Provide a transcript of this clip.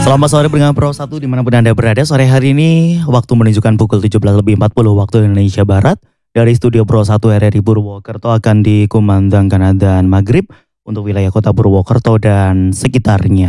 Selamat sore pendengar Pro 1 dimanapun Anda berada. Sore hari ini waktu menunjukkan pukul 17.40 waktu Indonesia Barat. Dari studio Pro 1 RRI Purwokerto akan dikumandangkan adzan maghrib untuk wilayah kota Purwokerto dan sekitarnya.